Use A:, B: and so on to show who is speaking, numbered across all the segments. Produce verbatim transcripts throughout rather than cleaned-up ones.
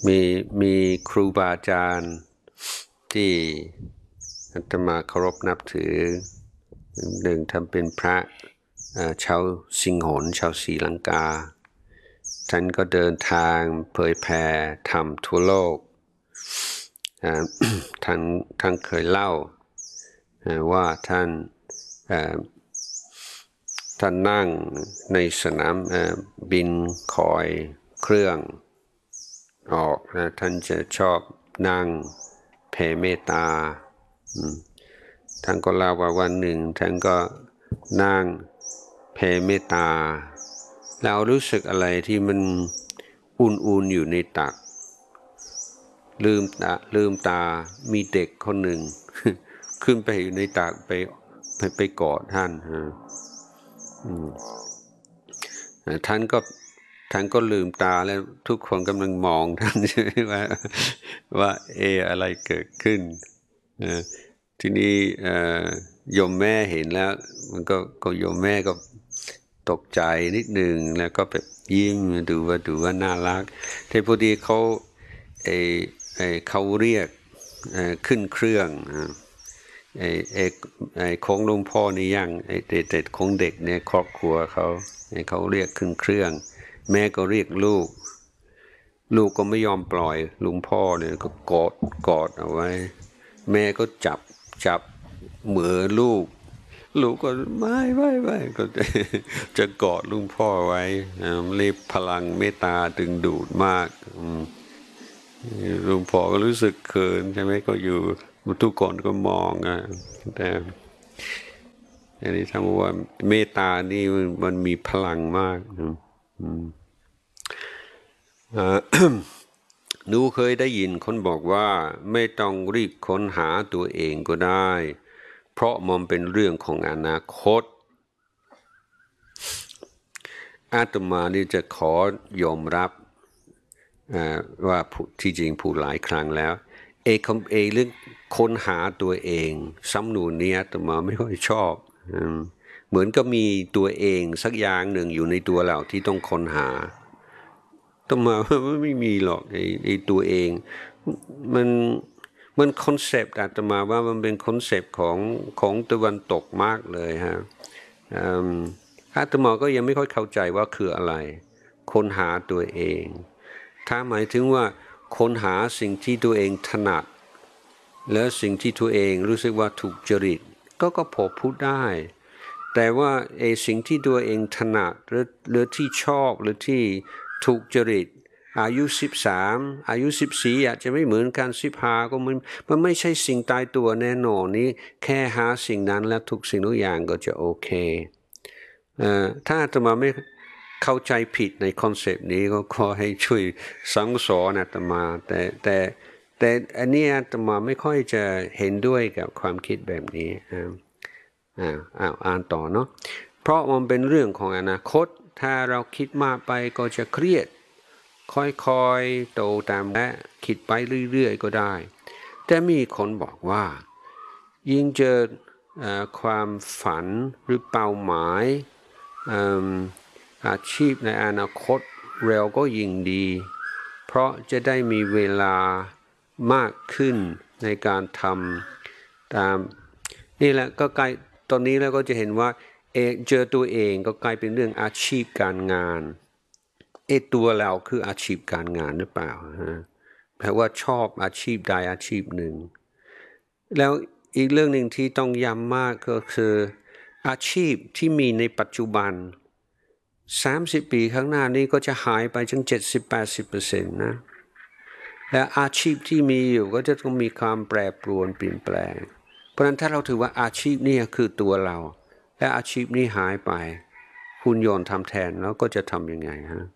A: มีมีครูบาอาจารย์ที่อาตมาเคารพนับถือหนึ่งทำเป็นพระชาวสิงหนชาวศรีลังกาท่านก็เดินทางเผยแผ่ธรรมทั่วโลกท่านท่านเคยเล่าว่าท่านท่านนั่งในสนามบินคอยเครื่องออกนะท่านจะชอบนั่งแผ่เมตตาท่านก็เล่าว่าวันหนึ่งท่านก็นั่งแผ่เมตตาแล้วรู้สึกอะไรที่มันอุ่นๆอยู่ในตักลืมตาลืมตามีเด็กคนหนึ่งขึ้นไปอยู่ในตักไปไปไปกอดท่านท่านก็ท่านก็ลืมตาแล้วทุกคนกำลังมองท่านใช่ไหมว่าว่าเอออะไรเกิดขึ้นทีนี้โยมแม่เห็นแล้วมันก็ก็โยมแม่ก็ตกใจนิดหนึ่งแล้วก็แบบยิ้มดูว่าดูว่าน่ารักแต่พอดีเขาไอไอเขาเรียกขึ้นเครื่องไอไอไอของหลวงพ่อนี่ยังไอเด็กของเด็กเนี่ยครอบครัวเขาเขาเรียกขึ้นเครื่องแม่ก็เรียกลูกลูกก็ไม่ยอมปล่อยลุงพ่อเนี่ยก็กอดกอดเอาไว้แม่ก็จับจับมือลูกลูกก็ไม่ไม่ไม่ก็จะกอดลุงพ่อไว้รีบพลังเมตตาดึงดูดมากลุงพ่อก็รู้สึกเขินใช่ไหมก็อยู่ทุกคนก็มองอ่ะแต่อันนี้ทำว่าเมตตานี่มันมีพลังมากหนูเคยได้ยินคนบอกว่าไม่ต้องรีบค้นหาตัวเองก็ได้เพราะมันเป็นเรื่องของอนาคตอาตมานี่จะขอยอมรับว่าที่จริงพูดหลายครั้งแล้วเอคำเอเรื่องค้นหาตัวเองสำนวนนี้อาตมาไม่ค่อยชอบเหมือนก็มีตัวเองสักอย่างหนึ่งอยู่ในตัวเราที่ต้องค้นหาต้องมาไม่มีหรอกไอ้ไอ้ตัวเองมันมันคอนเซปต์อาตมาว่ามันเป็นคอนเซปต์ของของตะวันตกมากเลยฮะอาตมาก็ยังไม่ค่อยเข้าใจว่าคืออะไรค้นหาตัวเองถ้าหมายถึงว่าค้นหาสิ่งที่ตัวเองถนัดแล้วสิ่งที่ตัวเองรู้สึกว่าถูกจริตก็ก็พอพูดได้แต่ว่าไอ้สิ่งที่ตัวเองถนัดหรือหรือที่ชอบหรือที่ถูกจริตอายุสิบสามอายุสิบสี่อาจจะไม่เหมือนกันสิบห้าก็มันมันไม่ใช่สิ่งตายตัวแน่นอนนี้แค่หาสิ่งนั้นแล้วทุกสิ่งทุกอย่างก็จะโอเคเอ่อถ้าอาตมาไม่เข้าใจผิดในคอนเซปต์นี้ก็ขอให้ช่วยสั่งสอนอาตมาแต่แต่แต่อันนี้อาตมาไม่ค่อยจะเห็นด้วยกับความคิดแบบนี้อ่าอ่าอ่านต่อเนาะเพราะมันเป็นเรื่องของอนาคตถ้าเราคิดมากไปก็จะเครียดค่อยๆโตตามและคิดไปเรื่อยๆก็ได้แต่มีคนบอกว่ายิ่งเจอความฝันหรือเป้าหมายอาชีพในอนาคตเร็วก็ยิ่งดีเพราะจะได้มีเวลามากขึ้นในการทำตามนี่แหละก็กลายตอนนี้แล้วก็จะเห็นว่าเอเจอตัวเองก็กลายเป็นเรื่องอาชีพการงานเอตัวเราคืออาชีพการงานหรือเปล่าฮะแปลว่าชอบอาชีพใดอาชีพหนึ่งแล้วอีกเรื่องหนึ่งที่ต้องย้ำมากก็คืออาชีพที่มีในปัจจุบันสามสิบปีข้างหน้านี้ก็จะหายไปถึง เจ็ดสิบถึงแปดสิบเปอร์เซ็นต์ นะและอาชีพที่มีอยู่ก็จะต้องมีความแปรปรวนเปลี่ยนแปลงเพราะฉะนั้นถ้าเราถือว่าอาชีพนี้คือตัวเราและอาชีพนี้หายไปหุ่นยนต์ทำแทนแล้วก็จะทำยังไงฮะ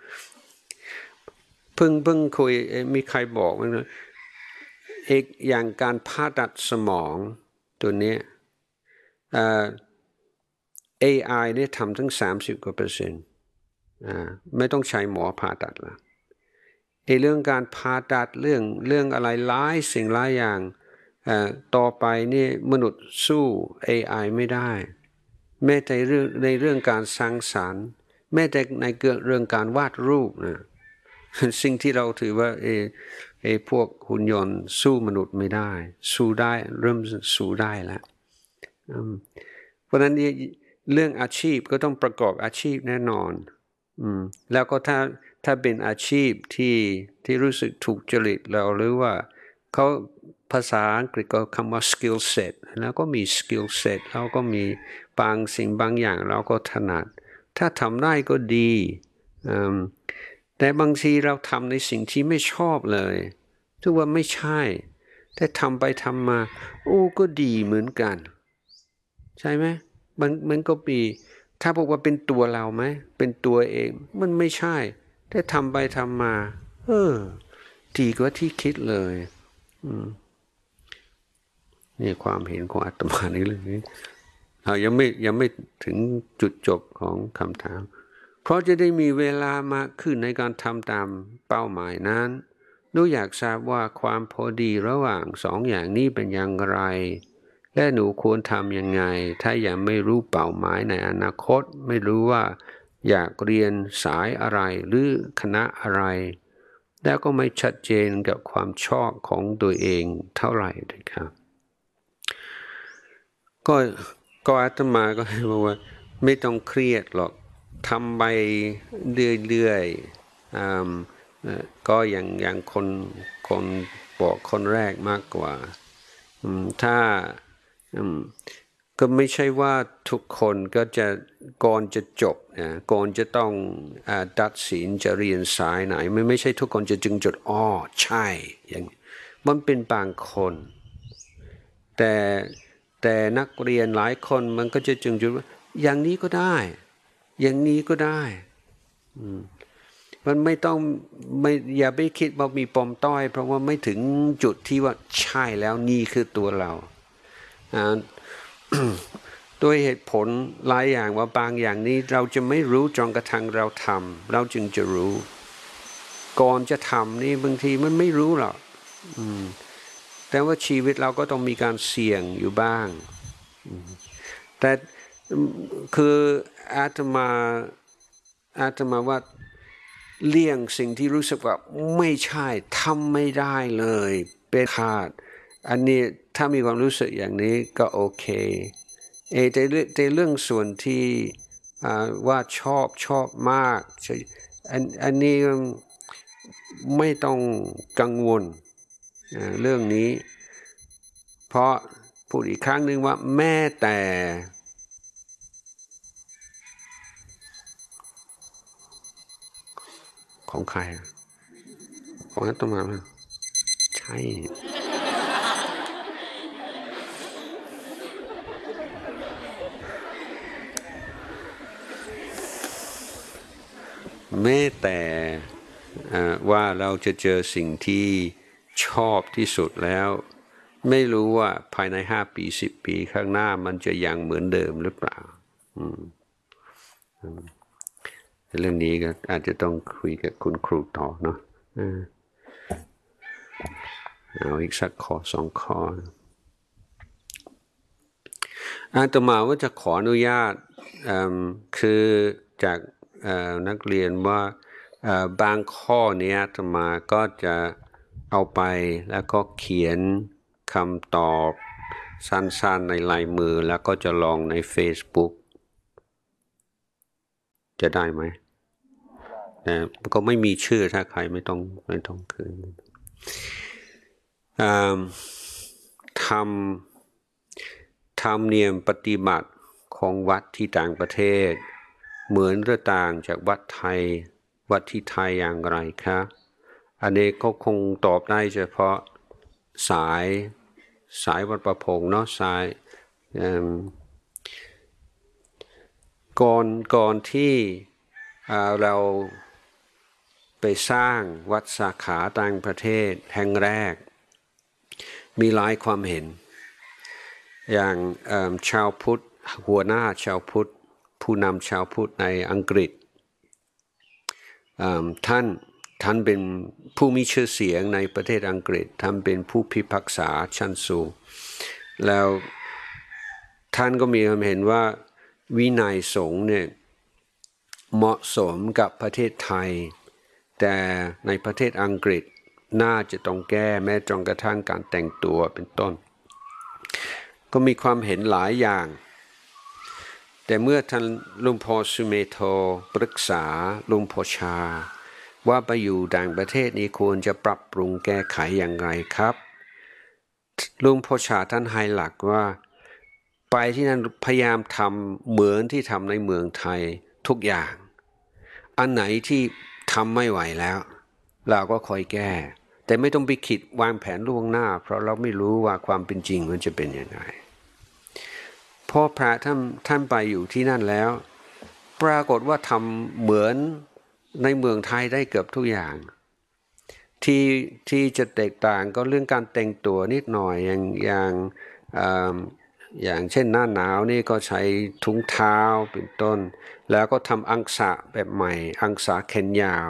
A: เพิ่งเพิ่งคุยมีใครบอกว่าเอกอย่างการผ่าตัดสมองตัวนี้เอ่อ เอ ไอ เนี่ยทำถึงสามสิบกว่าเปอร์เซ็นต์อ่าไม่ต้องใช้หมอผ่าตัดละไอ้เรื่องการผ่าตัดเรื่องเรื่องอะไรหลายสิ่งหลายอย่างอ่าต่อไปนี่มนุษย์สู้ เอ ไอ ไม่ได้แม้แต่เรื่องในเรื่องการสร้างสรรค์แม้แต่ในเรื่องการวาดรูปนะสิ่งที่เราถือว่าเอเอพวกหุ่นยนต์สู้มนุษย์ไม่ได้สู้ได้เริ่มสู้ได้แล้วเพราะฉะนั้นเรื่องอาชีพก็ต้องประกอบอาชีพแน่นอนอืมแล้วก็ถ้าถ้าเป็นอาชีพที่ที่รู้สึกถูกจริตเราหรือว่าเขาภาษาอังกฤษก็คำว่า skill set แล้วก็มี skill set แล้วก็มีบางสิ่งบางอย่างเราก็ถนัดถ้าทำได้ก็ดีแต่บางทีเราทำในสิ่งที่ไม่ชอบเลยถือว่าไม่ใช่แต่ทำไปทำมาโอ้ก็ดีเหมือนกันใช่ไหมมันมันก็ปีถ้าบอกว่าเป็นตัวเราไหมเป็นตัวเองมันไม่ใช่แต่ทำไปทำมาเออดีกว่าที่คิดเลยอืมนี่ความเห็นของอาตมาในเรื่องนี้เรายังไม่ยังไม่ถึงจุดจบของคำถามเพราะจะได้มีเวลามากขึ้นในการทำตามเป้าหมายนั้นหนูอยากทราบว่าความพอดีระหว่างสองอย่างนี้เป็นอย่างไรและหนูควรทำยังไงถ้ายังไม่รู้เป้าหมายในอนาคตไม่รู้ว่าอยากเรียนสายอะไรหรือคณะอะไรแล้วก็ไม่ชัดเจนกับความชอบของตัวเองเท่าไหร่ด้วยครับก็ก็อาตมาก็ให้บอกว่าไม่ต้องเครียดหรอกทำไปเรื่อยๆก็อย่างอย่างคนคนบอกคนแรกมากกว่าถ้าก็ไม่ใช่ว่าทุกคนก็จะก่อนจะจบนะก่อนจะต้องตัดสินจะเรียนสายไหนไม่ไม่ใช่ทุกคนจะจึงจดอ้อใช่อย่างมันเป็นบางคนแต่แต่นักเรียนหลายคนมันก็จะจึงจุดว่าอย่างนี้ก็ได้อย่างนี้ก็ได้มันไม่ต้องไม่อย่าไปคิดว่ามีปมต้อยเพราะว่าไม่ถึงจุดที่ว่าใช่แล้วนี่คือตัวเราด้วยเหตุผลหลายอย่างว่าบางอย่างนี้เราจะไม่รู้จนกระทั่งเราทำเราจึงจะรู้ก่อนจะทำนี่บางทีมันไม่รู้หรอกแต่ว่าชีวิตเราก็ต้องมีการเสี่ยงอยู่บ้างแต่คืออาตมาอาตมาว่าเลี่ยงสิ่งที่รู้สึกว่าไม่ใช่ทำไม่ได้เลยเป็นขาดอันนี้ถ้ามีความรู้สึกอย่างนี้ก็โอเคเอแต่แต่เรื่องส่วนที่ว่าชอบชอบมากอันอันนี้ไม่ต้องกังวลเรื่องนี้เพราะพูดอีกครั้งหนึ่งว่าแม้แต่ของใครของอาตมาใช่แม้แต่ว่าเราจะเจอสิ่งที่ชอบที่สุดแล้วไม่รู้ว่าภายในห้าปีสิบปีข้างหน้ามันจะยังเหมือนเดิมหรือเปล่าเรื่องนี้ก็อาจจะต้องคุยกับคุณครูต่อเนาะเอาอีกสักข้อสองข้ออาตมาว่าจะขออนุญาตคือจากนักเรียนว่าบางข้อนี้อาตมาก็จะเอาไปแล้วก็เขียนคำตอบสั้นๆในลายมือแล้วก็จะลองใน Facebook จะได้ไหมแต่ก็ไม่มีชื่อถ้าใครไม่ต้องไม่ต้องคืนทำทำเนียมปฏิบัติของวัดที่ต่างประเทศเหมือนหรือต่างจากวัดไทยวัดที่ไทยอย่างไรคะอันนี้ก็คงตอบได้เฉพาะสายสายวัดประพงษ์เนาะสายก่อนก่อนที่เราไปสร้างวัดสาขาต่างประเทศแห่งแรกมีหลายความเห็นอย่างชาวพุทธหัวหน้าชาวพุทธผู้นำชาวพุทธในอังกฤษท่านท่านเป็นผู้มีชื่อเสียงในประเทศอังกฤษท่านเป็นผู้พิพากษาชั้นสูงแล้วท่านก็มีความเห็นว่าวินัยสงฆ์เนี่ยเหมาะสมกับประเทศไทยแต่ในประเทศอังกฤษน่าจะต้องแก้แม้จนกระทั่งการแต่งตัวเป็นต้นก็มีความเห็นหลายอย่างแต่เมื่อท่านลุงพ่อสุเมโธปรึกษาลุงพ่อชาว่าไปอยู่ต่างประเทศนี้ควรจะปรับปรุงแก้ไขอย่างไรครับลุงพ่อชาท่านให้หลักว่าไปที่นั่นพยายามทำเหมือนที่ทำในเมืองไทยทุกอย่างอันไหนที่ทำไม่ไหวแล้วเราก็คอยแก้แต่ไม่ต้องไปคิดวางแผนล่วงหน้าเพราะเราไม่รู้ว่าความเป็นจริงมันจะเป็นยังไงพอพระท่านท่านไปอยู่ที่นั่นแล้วปรากฏว่าทำเหมือนในเมืองไทยได้เกือบทุกอย่างที่ที่จะแตกต่างก็เรื่องการแต่งตัวนิดหน่อยอย่างอย่างอย่างเช่นหน้าหนาวนี่ก็ใช้ถุงเท้าเป็นต้นแล้วก็ทำอังสะแบบใหม่อังสะแขนยาว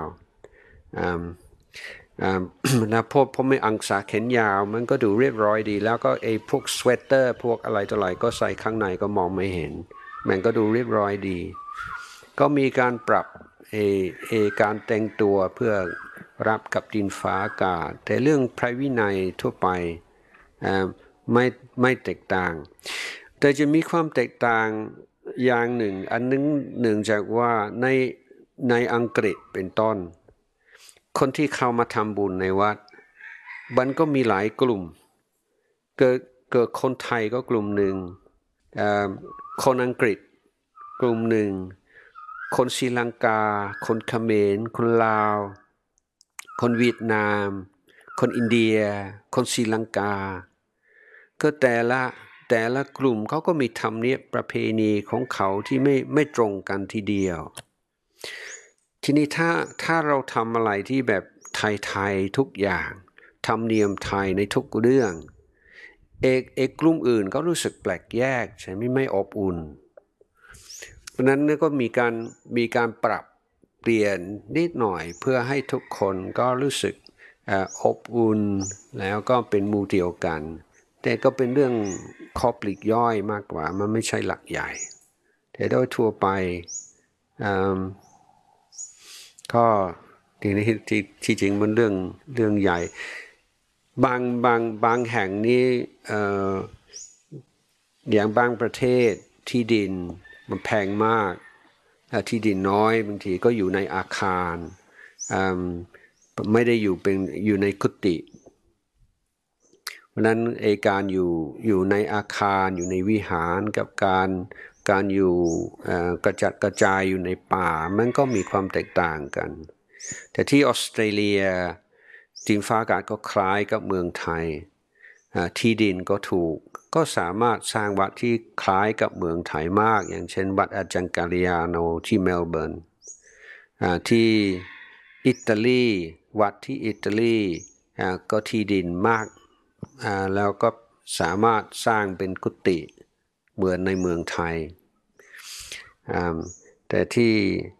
A: นะพวกพวกไม่อังสะแขนยาวมันก็ดูเรียบร้อยดีแล้วก็ไอ้พวกสเวตเตอร์พวกอะไรต่ออะไรก็ใส่ข้างในก็มองไม่เห็นมันก็ดูเรียบร้อยดีก็มีการปรับไอ้ไอ้การแต่งตัวเพื่อรับกับดินฟ้าอากาศแต่เรื่องพระวินัยทั่วไปไม่ไม่แตกต่างแต่จะมีความแตกต่างอย่างหนึ่งอันนึงหนึ่งจากว่าในในอังกฤษเป็นต้นคนที่เข้ามาทำบุญในวัดมันก็มีหลายกลุ่มเกิดเกิดคนไทยก็กลุ่มหนึ่งคนอังกฤษกลุ่มหนึ่งคนศรีลังกาคนเขมรคนลาวคนเวียดนามคนอินเดียคนศรีลังกาก็แต่ละแต่ละกลุ่มเขาก็มีธรรมเนียมประเพณีของเขาที่ไม่ไม่ตรงกันทีเดียวทีนี้ถ้าถ้าเราทำอะไรที่แบบไทยๆทุกอย่างธรรมเนียมไทยในทุกเรื่องเอกเอกกลุ่มอื่นก็รู้สึกแปลกแยกใช่ไหมไม่อบอุ่นเพราะนั้นก็มีการมีการปรับเปลี่ยนนิดหน่อยเพื่อให้ทุกคนก็รู้สึกอบอุ่นแล้วก็เป็นหมู่เดียวกันแต่ก็เป็นเรื่องข้อปลีกย่อยมากกว่ามันไม่ใช่หลักใหญ่แต่โดยทั่วไปก็ทีนี้ที่ที่จริงมันเรื่องเรื่องใหญ่บางบางบางแห่งนี้อย่างบางประเทศที่ดินมันแพงมากที่ดินน้อยบางทีก็อยู่ในอาคารไม่ได้อยู่เป็นอยู่ในกุฏิเพราะนั้นไอ้การอยู่อยู่ในอาคารอยู่ในวิหารกับการการอยู่กระจัดกระจายอยู่ในป่ามันก็มีความแตกต่างกันแต่ที่ออสเตรเลียดินฟ้าอากาศก็คล้ายกับเมืองไทยที่ดินก็ถูกก็สามารถสร้างวัดที่คล้ายกับเมืองไทยมากอย่างเช่นวัดอาจังการิยาโนที่เมลเบิร์นที่อิตาลีวัดที่อิตาลีก็ที่ดินมากแล้วก็สามารถสร้างเป็นกุฏิเหมือนในเมืองไทยแต่ที่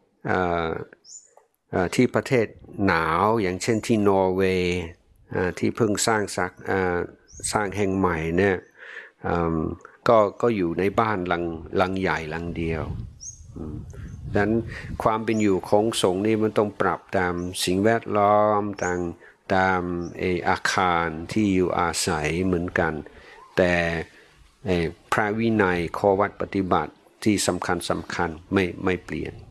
A: ที่ประเทศหนาวอย่างเช่นที่นอร์เวย์ที่เพิ่งสร้างสักสร้างแห่งใหม่เนี่ยก็ก็อยู่ในบ้านหลังหลังใหญ่หลังเดียวดังนั้นความเป็นอยู่ของสงฆ์นี่มันต้องปรับตามสิ่งแวดล้อมตามตามอาคารที่อยู่อาศัยเหมือนกันแต่พระวินัยข้อวัดปฏิบัติที่สำคัญสำคัญไม่ไม่เปลี่ยน